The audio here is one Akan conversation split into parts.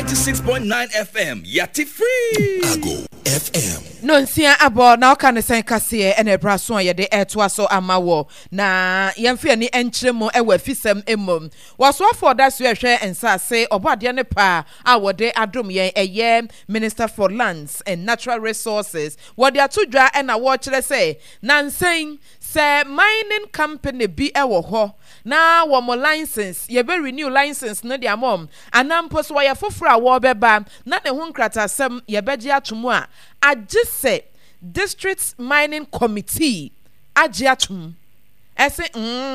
96.9 FM, Yati Free. Ago FM. Nonsia abo na oka ne sen kase ene braso ye de eto aso amawo na yemfe ni enkyeremo ewa fisem emom waso afọ da so ehwe ensase obade ne pa a wode adom ye eye Minister for Lands and Natural Resources wode atodwa na wo kire se nansen se mining company bi ewo ho na wo mo license ye be renew license no dia mom anampo so ye foforo a wo beba na ne ho nkratasem ye beje atomu a agise district mining committee agiatum ese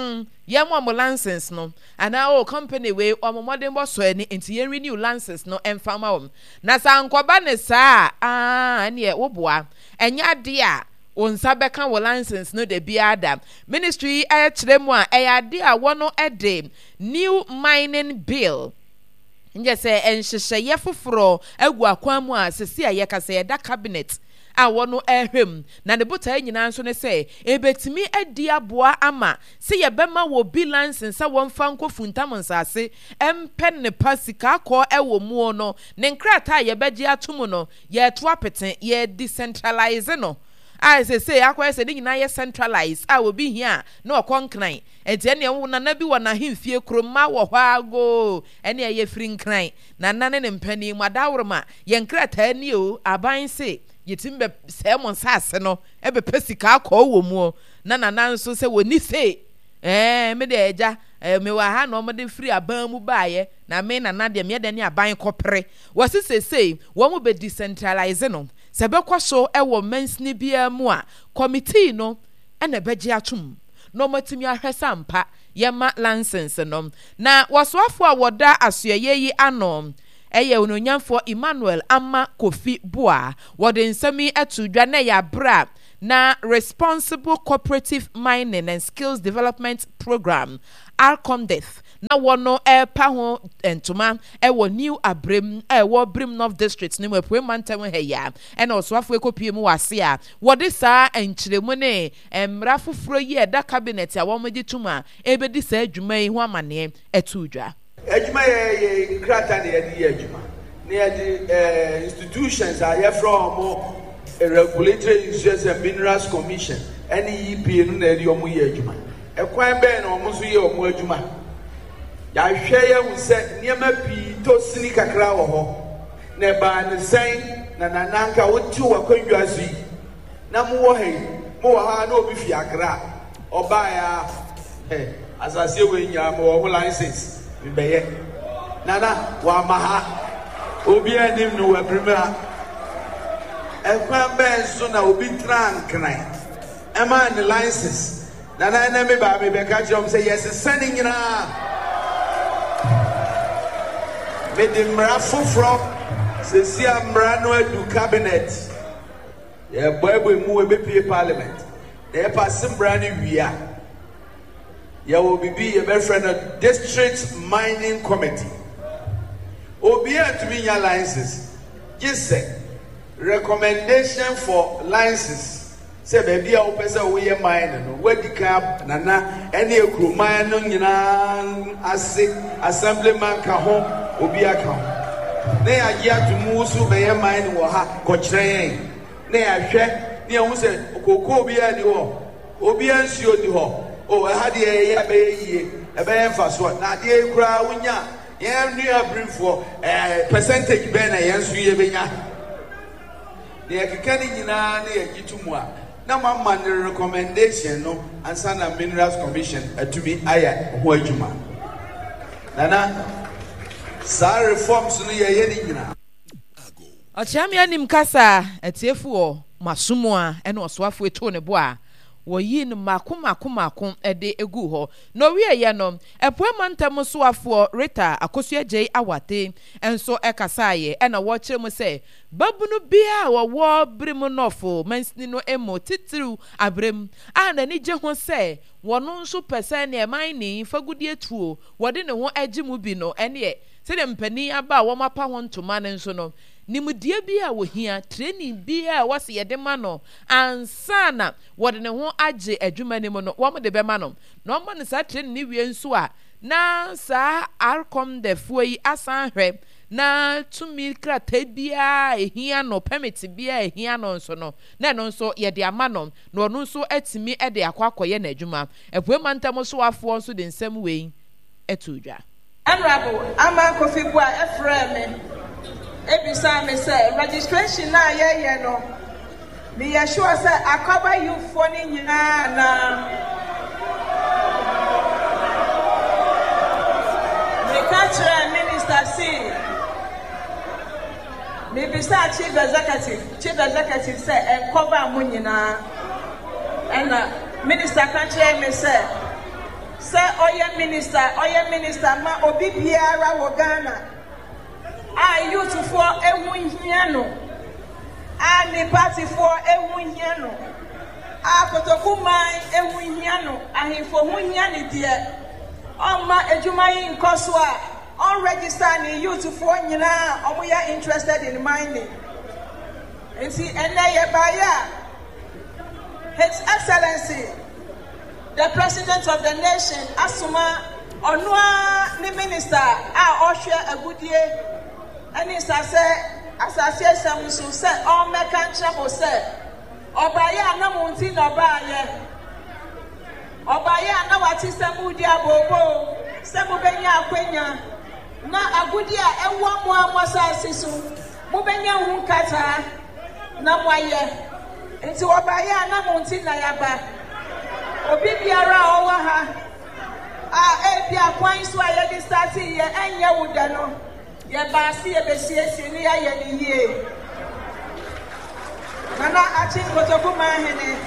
ye mo license no ana o company we o mo modern boss ani enti ye renew license no emfama wom na sankoba ne saa ane wo boa enya de a onsa beka wo license no de biada ministry kyeremu a eyade a wono ede new mining bill nje se enhyehye foforo agu akwamu a sesi a yekase yeda cabinet a wono ehwem na ne bota nyina nso ne se ebetimi adi aboa ama se yebema wo bi license a wonfa nkofuntam nsase empen ne pasika ko ewo mu no ne nkrata yebegye atomu no ye to apeten ye decentralize no I say akwa se nyina ye centralize a obi hia na okonkran enti ene wo na bi wo na hemfie kroma wo hɔ ago ene ye firi nkran na nane ne mpani mu adawroma ye nkrata ni o aban se yetimbe se mo nsase no ebe pesika akɔ wo mu na nso se woni se me de eja me wa ha no mo de firi aban mu baaye na me na de me de ne aban kopere wo se wo mo be decentralize no sebekwa so ewo mensni bia mu a committee no ene beje atum no matimi ahwesa mpa yema license no na wasoafo a woda asoye yi ano eye ononyamfo Emmanuel Ama Kofi Boa wode nsami atudwa na ya bra na Responsible Cooperative Mining and Skills Development Program ARCOMDEF na wono pa ho entoma ewo new abrem ewo Brim North District ni mapue mantam heya ena osoafo ekopie mu wase a wode saa enkyeremu ne emra foforo yi eda cabinet a wo magi tuma ebedi saa adwuma yi ho amane etudwa adwuma ye nkrata ne yedi adwuma ne yedi institutions a ye from Regulatory Resources and Minerals Commission any EPA no na yedi omo ye adwuma ekwan be na omo so ye omo adwuma ya hwe ya wuse niema pi to sini kakra wo ho na ba ne sen na nananka woti wa kwadwa so yi na mo wo he mo wo ha na obi fi akra oba ya asase we nya mo wo license bi beye nana wa maha obi anim no wa primera ekwan ben so na obi trankran ema ne license nana na me ba me be ka jom say yes sending nyina with the miracle from Cecia Mrano edu cabinet. Yeah, boy, we move a parliament. They pass some brand new year. Yeah, will be a very friend of district mining committee. Obia to me your licenses. Just say recommendation for licenses. Say baby, I open say we are mining. Where the cap nana any crew mine no nyina assemblyman ka home. Obi aka na ya ya tumusu be mine wo ha ko kyerɛ na ya hwɛ na ya hu sɛ kokoo obi ani ho obi ansuo di ho o ha de ya be yie e be mfa so na de kura wonya ya nua briefo percentage be na ya nsu ye benya na ya keka ni nyina na ya gitumu a na mamma ne recommendation no ansa na Minerals Commission atumi aya ho adwuma nana sa reforms no ye ni nyina Ochiami anim kasa etiefu o masomo a ene osoafo eto ne bo a woyi no makom ede egu ho no wie ye no epoemantam so afo Rita Akosua Awate enso ekasaaye ena wo kyerem se babunu bia wo Brim North mansini no emo titiru abrem ana ni je ho se wono nso pese ne mine fagudie tuo wode ne ho agimu bi no ene se de mpani aba wo mapa ho ntoma ne nso no nimudie bi a wohia training bi a wase yede ma no ansana wode ne ho age adwuma ne mu no wo de be ma no no mo ne sa training ni wie nso a na sa ARCOMDEF yi asan hwe na tumi krata bia ehia no permit bia ehia no nso no na no nso ye de ama no na ono nso atimi e de akwakoye na adwuma epuema ntam so afo nso de nsem wei etudwa Honorable Ama Kofi Bua Efreme ebisa me say registration na ye no me ya sure say akoba you for ni nyina na me catch Minister C me bisa chief executive say encover mu nyina and minister catch me say oye minister ma obi biara wo Ghana a youth for ewu hia no a ni party for ewu hia no a Kotoku man ewu hia no ahimfo hu hia ni de oma ejuma yi nkoso a on register ni youth for nyina omo ya interested in mining nti ene ye ba ya His Excellency the President of the nation, Asuma, Onua, the minister, Osha Agudie, and his association, so said, all Mekancha will say, Obaya, no Muntin, Obaya, no Atista Mudia Bobo, Samubenya Quenya, na Agudia, and one more Massa Sisu, Mubenya Wunkata, Namwaye, into Obaya, no Muntin, Nayaba. Obi biara owa ha bia kwan so aye di start ye enye wuda no ye ba si ye besiesie ni aye ni yie nana achi Kotoku man hene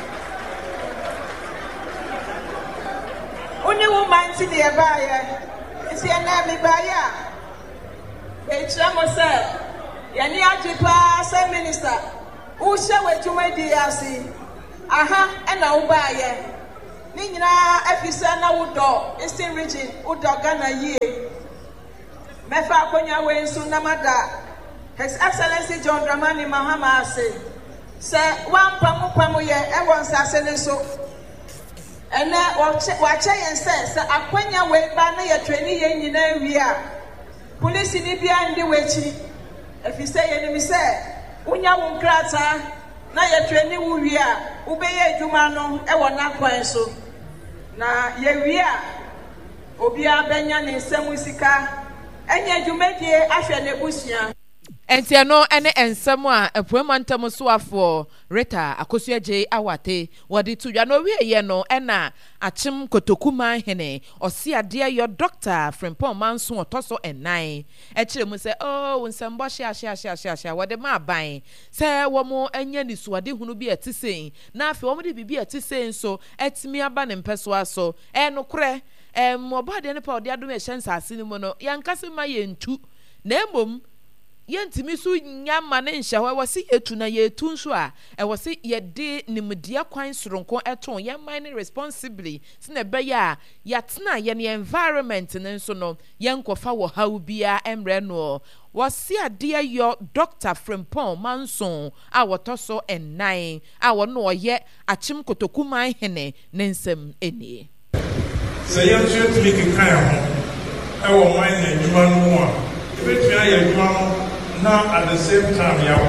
oni woman ti de ba ye isi na mi ba ya e chamo se ye ni ajipa se minister u she wetuma di asi aha na u ba ye ni nyina afisa na wudo Eastern region wudo Ghana yie mefa akonya we nsu na mada His Excellency John Dramani Mahama say one pamu ye e won sase ne so ene wa che yen say akonya we ba na ye training ye nyina wi a police ni bia ndi wechi afisa ye ni mi say unya wo nkrata na ye training wu wi a ubeye adwuma no e wona kwan so na ye wi a obi abenya ne nsem sika enya adwumadie ahwe ne busia enti no ene ensem a apuema ntam so afo Rita Akosua Awate wodi tudwa no wie ye no ena achim Kotoku man hene osi ade yo Dr. Frimpong Manso otoso enan e kire mu se nsem bo hia wode ma ban se wo mo enya ni suade hunu bi etisen na afi wo mo de bibi etisen so etimi aba ne mpeso aso nokre obade ne pa ode adom e hyensa asini mu no yankase ma yentu na emom yentimi so nyama ne nhyeho wose yetu na yetu nso a wose yede nimdia kwan soronko eton yeman ne responsibly sine beya yatena ye ne environment ne nso no yenkofa wo haubia emre no wose ade yo Dr. Frimpong Manso a wotoso enan a wono oye achim Kotoku man hene ne nsem enie se yentu tumi kan ho e wo man na adwuma no mu a ebetua ye adwuma no now at the same time ya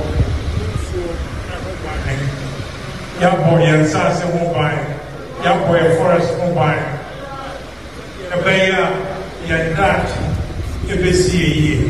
boy and sase mobile ya boy forest mobile ebeya ya that ebesi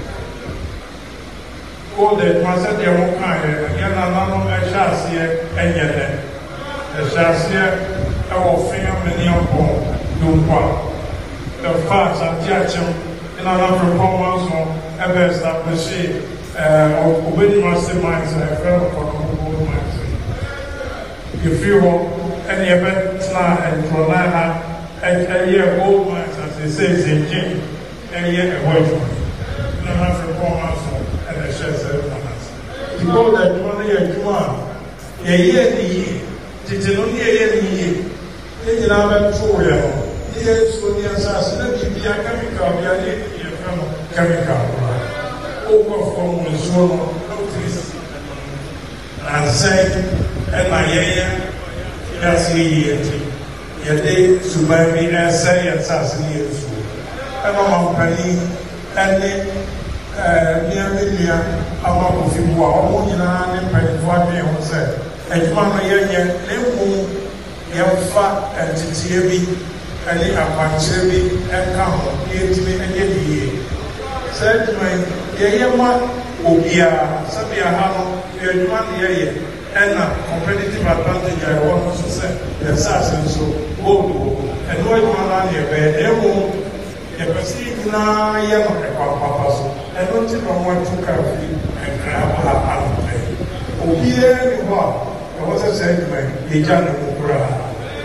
all the master de won kan ya na no e chase enyele e chase e wo fiam ni opo do kwa the facts and judgment in our performance ever established obedi masterminds from gold mines. If you any event and Tronana and year gold mines as they say in Jane and year away from it. No matter performance and the shares of to go that money and Juma a year the year did only a year the year have two years so the assassin be a chemical be a chemical over from the zone notice and said and my yes ye survive me and say assassinate so and my company and Niamia our Kofibu, Omina, and Penny on said, and Mama Yen, Nemu, Yamfa, and Titiabi, and the Apachebi, and Kamo, Yetimi, and Yedi. Said to me, Yayama, Obia, Sabia Hamo, Yaman Yay, and competitive advantage. I want to say, the Sassan so, and no one on your bed, the Pasina Yama Papa, and don't you know what to carry and grab her out of play. Obia, I was a sentiment, the Jana Mukura.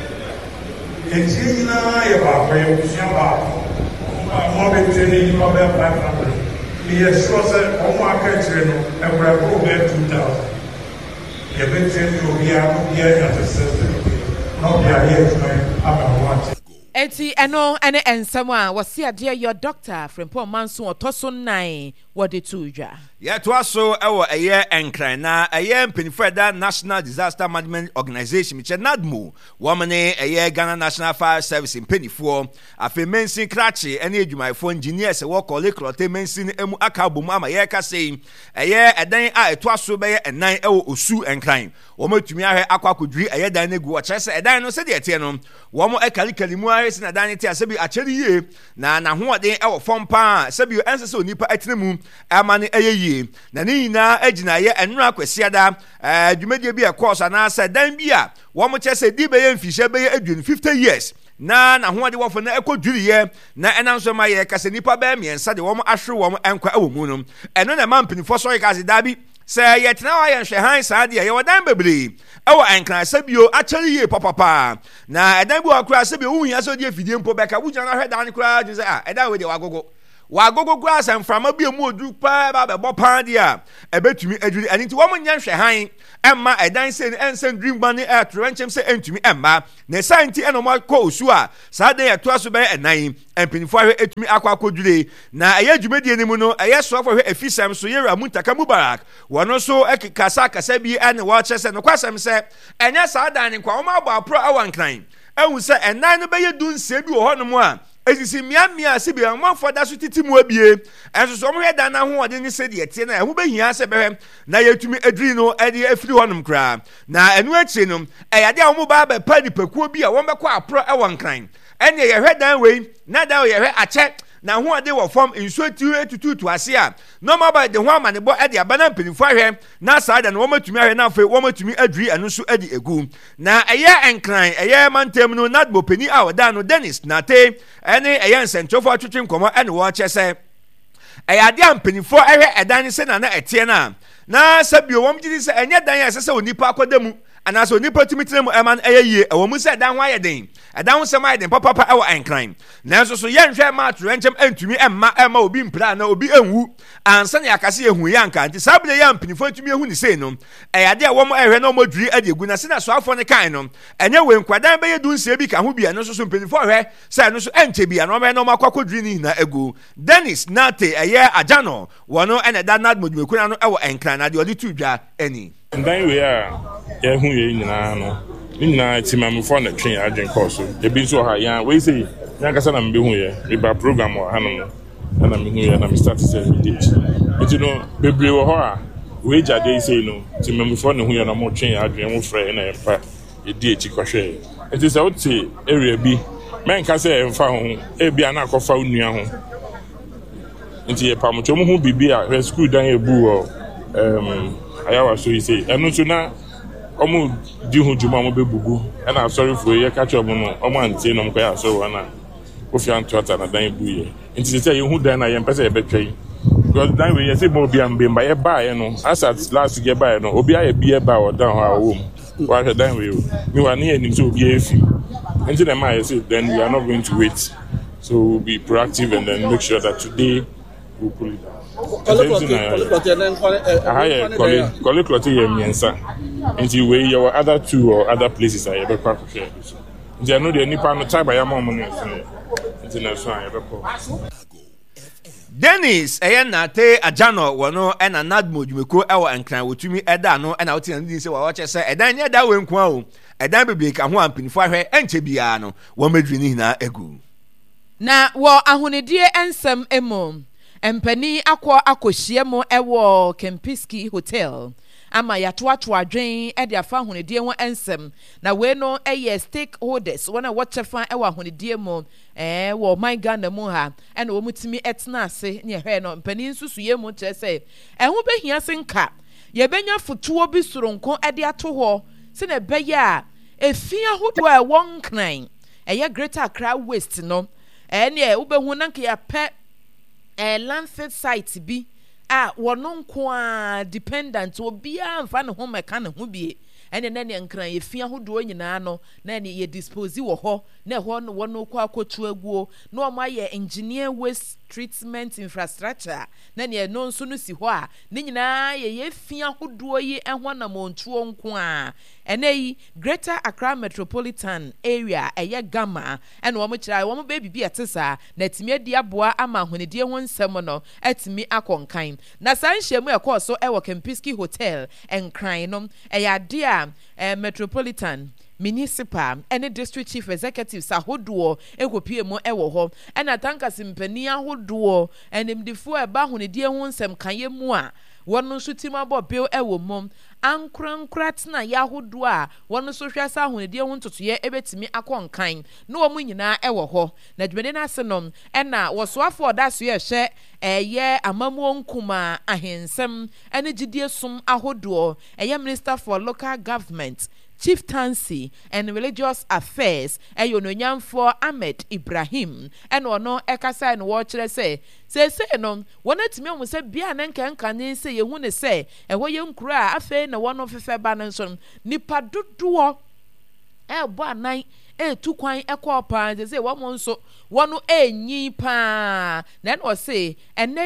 It's in Yaba, where you shall mobile training, mobile family. He has sure said, oh, my country, and we're over 2,000. The big training will be out here at the system. Not be a year to my Eti eno ene ensema wasi ade your doctor Frimpong Manso otoso 9 wode tuja ye to aso ewo eye enkran na eye mpinifeda National Disaster Management Organization miche NADMO womane eye Ghana National Fire Service mpinifo afi mensin krachi ene adwumayfo engineers wo kole klote mensin emu akabom ama ye ka sei eye edan a eto aso be ye enan ewo osu enkran wo matumi ahwe akwakoduri eye dan negu wo kyerese edan no se de etie no wo mo ekalikali mu ahwe na dan ti asebi akyeri ye na hoɔden ewo fom pa sebi ensese onipa atinemu amane eyeye na ni na agina ye enura kwasiada adwumadie bi course na se dan bi a wo mo kyerese di be ye mfihye be ye adwun 50 years na hoɔde wofo na ekoduri ye na enanso ma ye kase nipa be miensa de wo mo ahwe wo mo enkwa ewo mu no eno na mampinifo so ye kase dabi se yetena wa ye hwe han saade ye wodan bebre ewo enkran sabio akyeri ye papa na edan bi wakura sabio wuhia so de afidie mpo beka wujana hwe dan kura je se edan we de wagogo kura sanframa bi emu odu pa ba be bopan dia ebetumi adwiri ani nti wo mo nya hwe han emma edan se ensen dream ban e atrenchem se entumi emma na santi eno ma ko osu a saade ye to aso be enan empinifo ahwe etumi akwakodure na eye dwumadie ni mu no eye so afo hwe afisam so yera Muntaka Mubarak wono so kasa bi ene wo kyese no kwasem se enya saada ni kwa wo ma abo apro awankran ehu se enan no be ye dunse bi wo hono mu a ezisi miamia se bi amafo da so titimu abie enso so mo hwe da na ho ode ni se de etie na ehu behia se behwe na yetumi adri no ede afiri honum kra na enu achi no eyade a wo ba ba pani pakuo bi a wo bekọ apro ewankran ene ye hwe dan wei na da ye hwe ache na ho ade wo form insuatu etututu ase a no ma ba de ho amane bo ade abana mpinifo ahwe na saada no wo matumi ahwe na afi wo matumi adri anu so ade egu na eye enkran eye mantem no NADMO peni a oda no Dennis Nate ene eye nsentofo atwetwe nkomo ene wo kyese eye ade ampinifo ahwe edan se na etie na sabio wom gidi se enye dan ya sese onipa akodamu anaso onipa timitiremu eman eyeye ewo mu se dan ho ayeden edan ho sema ayeden papa ewo enkran na so yenhwe ma atrenchem antumi emma obi mpra na obi enwu ansa na yakase ehu yanka nti sabile ya mpinifo antumi ehu ni sei no eyade ewo mu ehwe na omoduri adegu na se na so afo ne kan no enye we nkwadan be yedunse bi ka ho bia no so mpinifo hwe se no so enche bia no me no makwakoduri ni na egu Dennis Nate eye ajano wono ene da NADMO dwekuna no ewo enkran na de odi tudwa eni ndan we a ye hu ye nyina no nyina timamfo na twen adwen course ebi nso ha ya we say nya kasa na mbe hu ye be ba program o hanom na me hu ye na me start say immediate enti no bebre wo ho a we jade say no timamfo na hu ye na mo twen adwen mo frɛ na empa edi echi kwahwe enti say oti area bi men ka say emfa ho ebi ana akɔfa onua ho enti ye pamocho mo hu bibi a school dan ebu o ayawa so say enu so na omo di hu juma mo bebugu na sorry for ye catch up no omo antie no mko ya so na ofi anto ata na dan buye nti say ye hu dan na ye mpese ye betwai because dan we ye say mo bia mbe mba ye ba ye no as last ye ba ye no obi aye bia ba o dan ho a wo mu wa dan we mi wa ne enim so obi efi nti na ma ye say then we are not going to wait, so we'll be proactive and then make sure that today we'll pull it down. Until we your other two or other places are ever part of share. They know the Nippon type by a moment. Dennis Nate Ajano wano ena NADMO dwumeko ewo enkran wotumi eda no ena wote ndin se wa wache se edan nya da wenkwa o edan bebie ka ho ampinifo ahwe enche bia no wo medwini na egu na wo ahonedie ensem emo empani akɔhyia mu ɛwɔ Kempinski Hotel ama yatoato adwen de afa ahonedie ho ensem na we no stakeholders wana wɔkyɛfa ɛwɔ ahonedie mu wɔ my Ghana mu ha ɛna wɔn mutimi ɛtena ase ne ɛhwɛ no mpani nsusuye mu kyerɛ sɛ ɛho behia senka yɛbɛnya fotuo bi soronko de ato hɔ se na bɛyɛ a efia hodo a wɔn kran ɛyɛ Greater Accra West no ɛne wobɛhu nanka yɛpɛ landfill site bi a wɔno nko a dependent obiara mfa ne ho mɛka ne ho bie ɛne na ne nkran yɛfia hodoɔ nyinaa no na ne yɛ dispose wɔ hɔ na ɛhɔ no wɔno kɔ akɔtu aguo na wɔn ayɛ engineer waste treatment infrastructure na ne no nso no si hɔ a ne nyinaa yɛ yɛfia hodoɔ yi ɛho na montuo nko a ɛnɛ yi Greater Accra Metropolitan Area ɛyɛ Gama ɛna wɔn kyerɛ wɔn bɛ bibi ɛte saa na timi adi aboa ama ahonedie ho nsɛm no ɛtimi akɔnkan na saa nhyiamu ɛkɔɔ so ɛwɔ Kempinski Hotel ɛnkran no ɛyɛ ade a Metropolitan Municipal and District Chief Executives ahodoɔ ekopie mu ɛwɔ hɔ ɛna tankasi mpani ahodoɔ ɛnimdifo ɛba ahonedie ho nsɛm kanye mu a wɔn nso tim abɔ bill ɛwɔ mu ankorankora tena yɛ ahodoɔ a wɔn nso hwɛ asa ahonedie ho ntotoyɛ ebetimi akɔnkan na wɔn nyinaa ɛwɔ hɔ na dwumadi n'ase no ɛna wɔsoafo ɔda so yɛ hyɛ ɛyɛ amamuo nkuma ahensɛm ɛne gyidie som ahodoɔ ɛyɛ Minister for Local Government Chieftaincy and Religious Affairs Eyononyamfo Ahmed Ibrahim and ono ekasa no wɔkyerɛ sɛ no wɔnatimi ɔmo sɛ bia na nkankan sɛ yehu ne sɛ ɛhɔ yɛ nkura a afei na wɔno fefɛ ba no nso nipa dodoɔ ɛbɔ anan tu kwan ɛkɔ paa sɛ wɔn nso wɔno enyi paa na no ɔse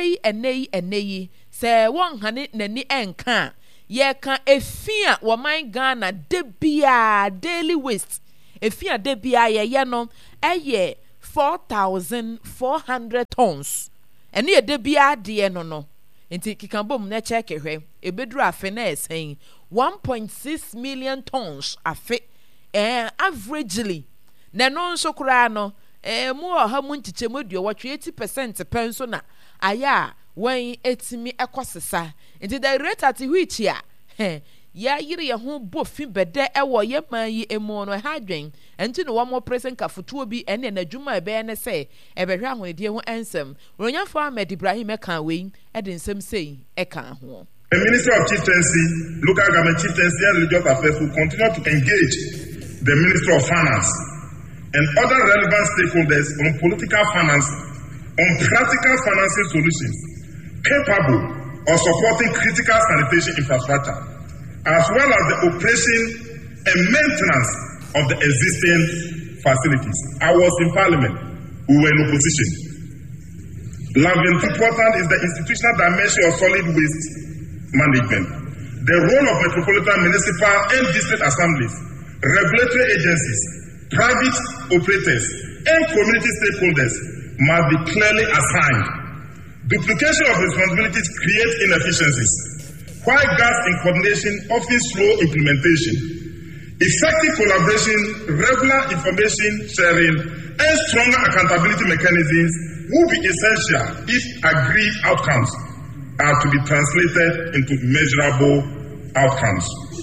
ɛnɛyi sɛ wɔn hane n'ani ɛnka yɛka efia wɔ man Ghana debia daily waste efia debia yɛyɛ no ɛyɛ 4,400 tons ɛne yɛ debia deɛ no nti kikambom na check hwɛ ebeduru afe na ɛsɛn 1.6 million tons afe averagely na no nso koraa no mu ɔha mu ntikyɛ mu aduɔ 80% pɛ nso na aya when etimi ekosesa nti the rate at which ya ya yiri ye ho bofi bede ewo ye man yi emu no ha dwen nti no wo present kafotuo bi ene na dwuma ebe ne se ebehwe ahonedie ho ensem Ronyafo Ahmed Ibrahim eka we e de nsem sei eka ho. The Ministry of Chieftaincy, Local Government Chieftaincy and Religious Affairs will continue to engage the Ministry of Finance and other relevant stakeholders on political finance, on practical financing solutions capable of supporting critical sanitation infrastructure, as well as the operation and maintenance of the existing facilities. I was in Parliament, we were in opposition. Important is the institutional dimension of solid waste management. The role of metropolitan, municipal, and district assemblies, regulatory agencies, private operators, and community stakeholders must be clearly assigned. Duplication of responsibilities creates inefficiencies, while gaps in coordination often slow implementation. Effective collaboration, regular information sharing, and stronger accountability mechanisms will be essential if agreed outcomes are to be translated into measurable outcomes.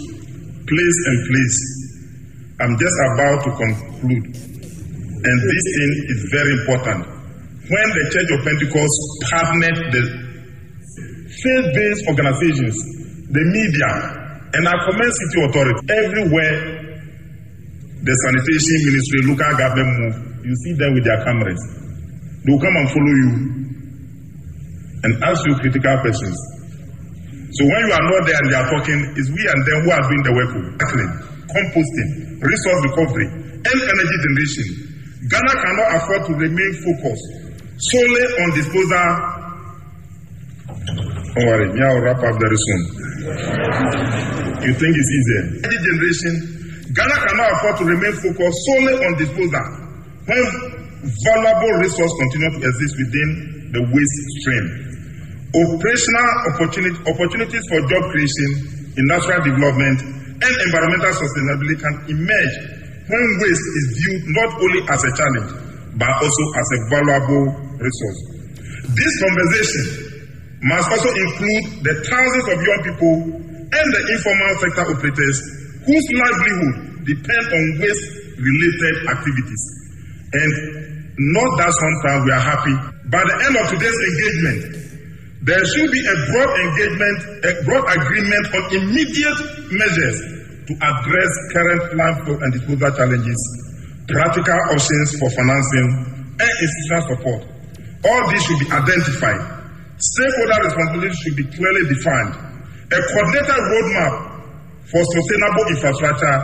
Please, I'm just about to conclude, and this thing is very important. When the Church of Pentecost partnered the faith-based organizations, the media, and our command city authority, everywhere the sanitation ministry, local government move, you see them with their cameras. They will come and follow you and ask you critical questions. So when you are not there and they are talking, it's we and them who are doing the work of tackling, composting, resource recovery, and energy generation. Ghana cannot afford to remain focused solely on disposal. Don't worry, me I'll wrap up very soon. You think it's easier? Energy generation, Ghana cannot afford to remain focused solely on disposal when valuable resources continue to exist within the waste stream. Operational opportunities for job creation, industrial development, and environmental sustainability can emerge when waste is viewed not only as a challenge, but also as a valuable resource. This conversation must also include the thousands of young people and the informal sector operators whose livelihood depend on waste-related activities. And not that sometimes we are happy. By the end of today's engagement, there should be a broad agreement on immediate measures to address current landfill and disposal challenges, practical options for financing, and institutional support. All these should be identified. Stakeholder responsibilities should be clearly defined. A coordinated roadmap for sustainable infrastructure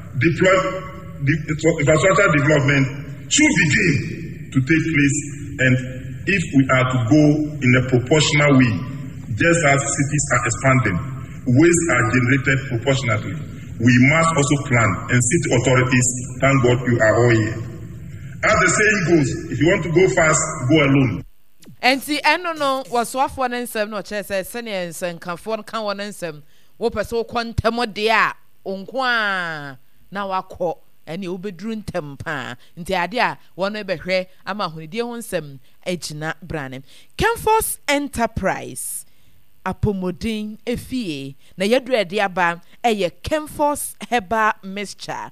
development should begin to take place, and if we are to go in a proportional way, just as cities are expanding, waste are generated proportionately. We must also plan, and city authorities, thank God you are all here. As the saying goes, if you want to go fast, go alone. And see, I don't know what's off one and seven or chess, seniors and comfort can one and seven. Whoop so quantum dea, unqua. Now I call, and you'll be drunk temper. In the idea, one ever here, I'm a holiday on some Ejina Branham. Canforce Enterprise. Apomodin efie na yedre de aba eye Canforce Herbal Mixture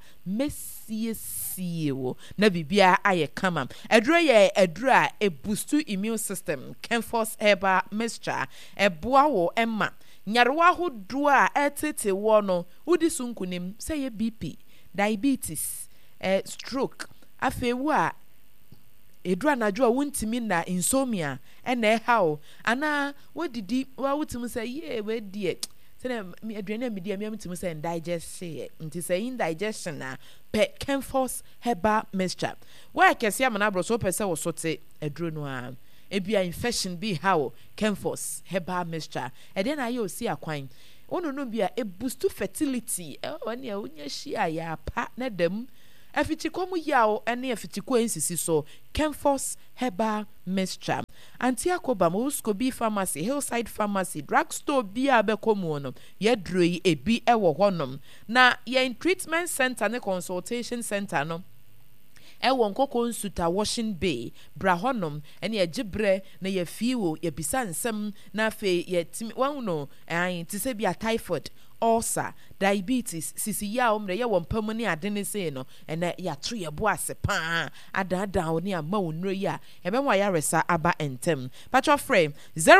mesiesie na bibia aye kama edre ye edra e boost immune system Canforce Herbal Mixture eboa wo emma nyarewa hodo a etete wo no wodi sunkunim say ye BP diabetes stroke afewu a edura najo a wontimi na insomnia ena how ana wodidi wa wotimu say ye we die say me aduane me die me wotimu say digest say nti say indigestion na pe Canforce Herbal Mixture wa kese amana bro so pese wo sote eduro no a ebia infection be how Canforce Herbal Mixture e den aye osi akwan ono no bia e boost fertility one ya onya hia ya pa na dem Afichikomu yao ene afichiko ensisi so Canforce Herbal Mixture. Antiakoba Muskobi Pharmacy, Hillside Pharmacy, Drugstore bia bekomu ono. Yedroi ebi ewo honom. Na ye treatment center ne consultation center no. Ewo nkoko nsuta Washing Bay bra honom ene ye gibre na ye fiwo ye bisa nsem na afe ye timi wano tise bia typhoid ulcer diabetes sisi ya omre ye wompam ne ade ne sei no ene ya tro ye bo ase pa adada oni ama onro ya ebe wa ya resa aba entem patro frame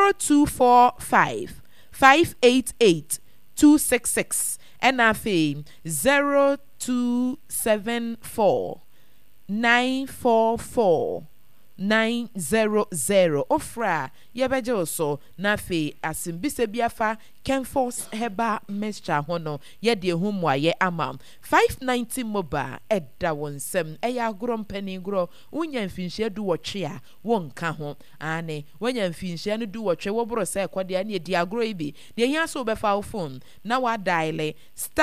0245 588 266 enafe 0274 944 900 ofra yebeje oso na fe asimbise biafa Canforce Herbal Mixture hono ye de humwa ye ama 590 mobile edda wonsem eya agro mpani gro unya mfinhye du wotwe a wonka ho ane wanya mfinhye no du wotwe wo bro sai kwade ane di agro ibi de yan so be fa phone na wa dial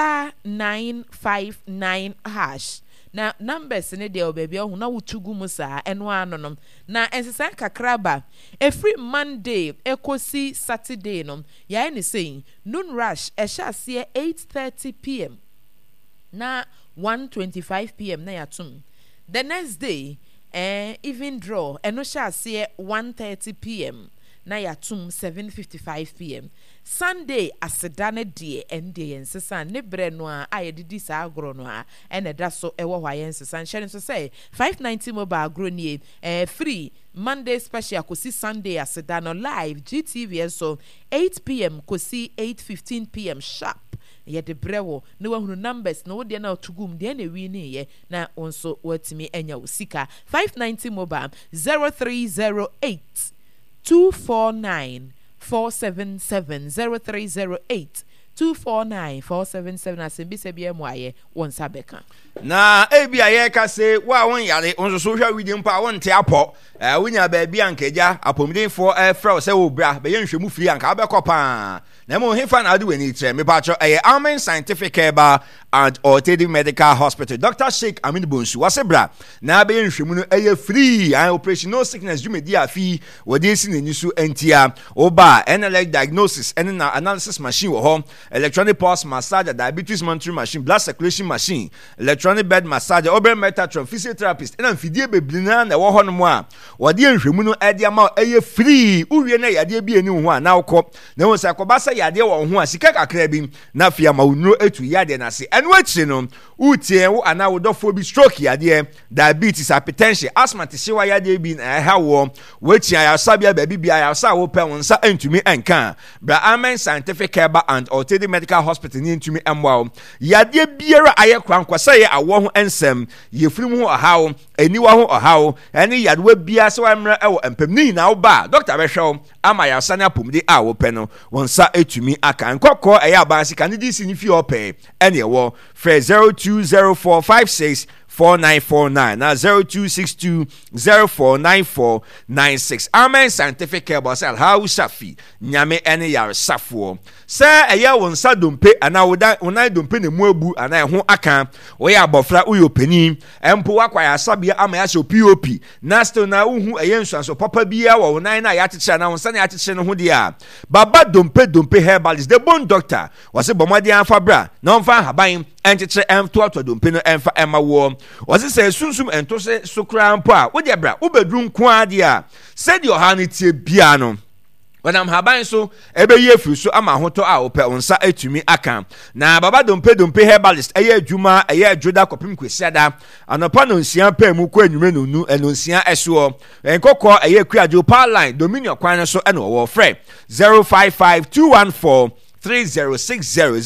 *959# na numbers ne de obaby ohun na wutugu musa eno anonom na ensesa kakraba every Monday ekosi Saturday no ya ni saying noon rush ehase 8:30 p.m. na 1:25 p.m. na yatum the next day even draw eno shase 1:30 p.m. na yatum 7:55 p.m. Sunday asedane die ende ensesa ne bre no a ayedidi sa agro no a ene da so ewo hwa ensesa nhye so say 590 mobile agro nie free Monday special kosi Sunday asedano live GTV so 8 p.m. kosi 8:15 p.m. sharp ye de brewo ne wahunu numbers no de na otugum de na wi ne ye na onso watimi enya usika 590 mobile 0308 249 477 0308 249 477 asimbise BMY wonsa beka na ebia ye ka se wa won yare onso so hwa widi mpa won te apo wonya ba bia nkaja apomden for frau se wo bra be ye nhwemu firi anka abekopa na mo hefa na ade weni tre me pacho Amen Scientific Herbal and Alternative Medical Hospital Dr. Sheikh Amin Bonsu wase bra na be ye nhwemu no free and operation no sickness jumedi afi wodi esi nani so entia oba like diagnosis and analysis machine wo ho electronic pulse massager, diabetes monitoring machine, blood circulation machine, electronic bed massager, open Metatron, physiotherapist, and amphibia beblina na wo hono mo a wode enhwemu no ade ama eye free uwie na yade bi eni ho a na wokọ na wo sa kobasa yade wo ho a sika kakra bi na fia ma wonuro etu yade na se eno akire no utie wo ana wo dofo bi stroke yade, diabetes, hypertension, asthma te sewa yade bi na ha wo wetia ya sabia ba bibia ya sa wo pe won sa entumi enka bra Amen Scientific Care and Alternative Medical Hospital ni entumi emwa yade biara aye kwankwasa ye awo ho ensem ye firim ho ahaw eniwa ho ahaw eni yadwa bia se wa mra ewo empemni na wo ba doctor be hwew ama ya sane apomde a wo pe no wonsa etumi aka nkokọ eya abansi kanidisi ni fi ope ene ewo fre 0204564949 na 0262049496 Amen Scientific Care Bosal how safi nyame ene yar safo se eya wonsa dompe ana wona dompe ne muabu ana ho aka wo ya abofra uyopani empo wakwa ya sabia ama ya so POP na still na uhu eye nsuanso papa bia wo wonan na ya teche na wonsa na ya teche no ho dia baba dompe herbalist the bone doctor wase bomade anfa bra na onfa haban enteche emtoato dompe no emfa ema wo wase se sunsum entose sokra mpo a wo dia bra wo bedru nko ade a se di oha ne tie bia no wanam haban so ebe ye firi so ama hoto a ope onsa etumi aka na baba dompe herbalist eye adwuma eye adwoda kopim kwesiada anopa no nsia pa mu kwa anwume no nu enonsia eso enkokọ eye kuajo power line dominion kwan so ene wo frɛ 055214 3060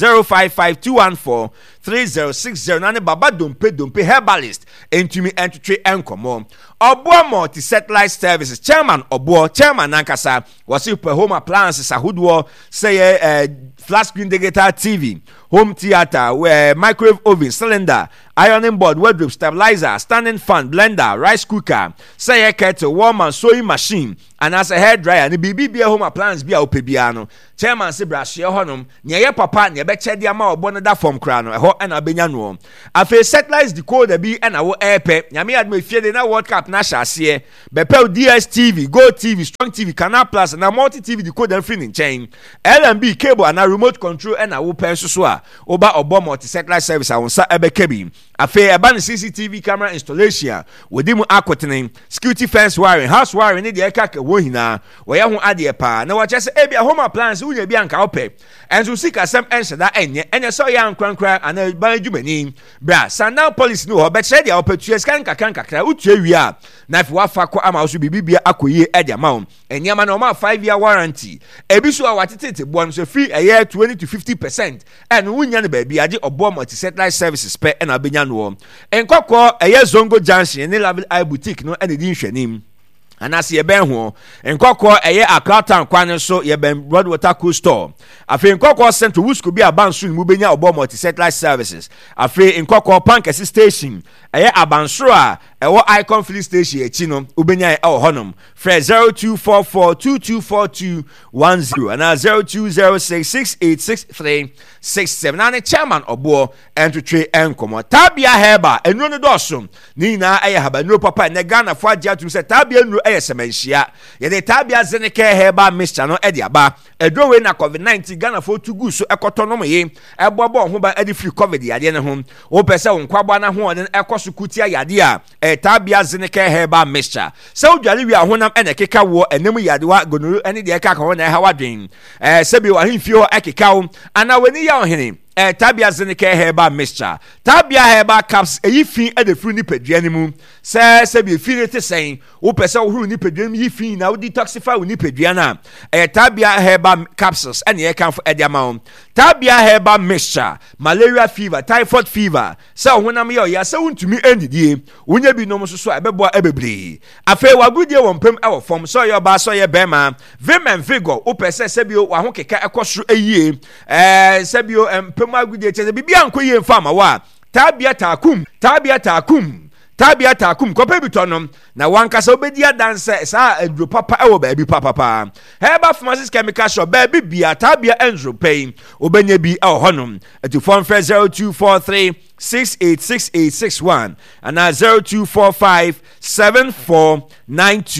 0552143060 nane baba dompe herbalist entumi entutwe enkomo Obo multi satellite services chairman nankasa wasi per home appliances ahodo say flat screen digital TV, home theater, microwave oven, cylinder, ironing board, wardrobe, stabilizer, standing fan, blender, rice cooker, say a kettle, warmer, sewing machine, and as a hair dryer, and the BB home appliance be opebiano. Chairman say brush your honum, near papa, near betcha the amount of bonada from crown, a hot and a benyan. I face satellite decoder be and our airpay, Yami had me fear the World Cup Nasha see, Bepel DSTV, Go TV, Strong TV, Canal Plus, and a multi TV decoder free in chain, LMB cable and a remote control and a open soa, Oba Obo multi satellite service, I will say Ebe Kebi. A fair ban CCTV camera installation, with them aquating, security fence wiring, house wiring, in the Ekaka Wohina, where you add the pa. Now, just a home appliance, who you be anka and to seek a some answer that any, and you saw young crank and a by Jumani. Bra, Sandown police know, but said the opportunity canka, Uche, Knife Wafako Amos will be acquired at the amount, and Yamanoma 5-year warranty. Ebisu what it is, one so free a year 20 to 50%, and Winyan baby, I did a bomb multi satellite services pay and Abinyan war. And Koko a year Zongo Junction, and they love I boutique, no, and it didn't him. And as ye ben ho enkoko eye akratan kwan so ye ben Broadwater Cool Store afi enkoko Central Woods could be abansu mu benya obo multi satellite services afi enkoko Pankesi station eye abansoro a ewo Icon filling station echi no ubenya e honom fre 0244224210 and 0206686367 na ne chairman obo entry enkomo Tabia Heba enu no dosom ni na eye haba no papa ne Ghana fo agya tu se Tabia nu semenhia ye de Tabia Zeneke Heba mixture no e de aba edro we na COVID-19 Ghana fo tu gu so ekoto no ye ebobo ho ba e free COVID yade ne ho wo pese wo nkwabwa na ho ne ekoso kutia yade a Tabia Zeneke Heba mixture se odwale wi ahonam ene keka wo enem yade wa gonuru ene de eka ka ho na ha wadwen sebi wa himfie ho ekeka wo ana weni ya ohene Tabia Zeneke Heba mixture Tabia Heba caps eyifin e de fru ni padua ni mu se bi fi te sen wo pese wo huru ni padua ni yifin na wo detoxify wo ni padua na Tabia Heba capsules ene e kan fo e de ama Tabia Heba mixture malaria fever typhoid fever se honam ye ya se wontumi endidie wonya bi nom so ebebo ebebre afa wagudie wo mpem e wo fom so ye ba so ye bema vim and vigor wo pese se bi wo ho keka ekosoro eyie se bi pema agudie cheze bibia nko ye mfa ma wa Tabia takum kope bitonom na wankasa obedi adanse sa aduro papa ewo baabi papa Heba Pharmacies Chemical Shop baabi bia Tabia enzo pain obenya bi e honom to phone 0243686861 and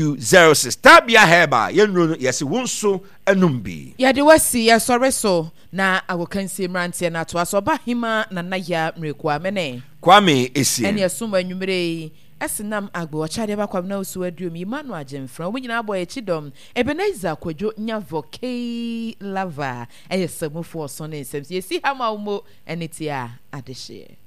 0245749206 Tabia Heba yenro yesi wonso enumbi ya de wasi ya sore so na awokansi mrantie na to aso ba hima na naya mrekwa mene Kwame esi ene asuma anwumere esinam agbo chade ba kwam na osu aduom imanu agemfra omunyina abo echidom Ebenezer Kwadwo Nyavo K Lava eyesamufo so ne nsem yesi hama umo enitia adehye